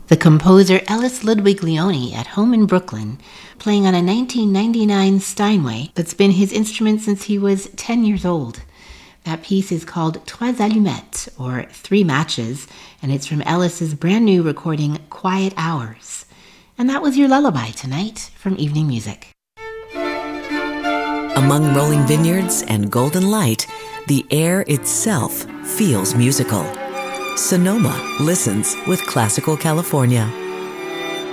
The composer Ellis Ludwig Leone at home in Brooklyn, playing on a 1999 Steinway that's been his instrument since he was 10 years old. That piece is called Trois Allumettes, or Three Matches, and it's from Ellis's brand new recording, Quiet Hours. And that was your lullaby tonight from Evening Music. Among rolling vineyards and golden light, the air itself feels musical. Sonoma listens with Classical California.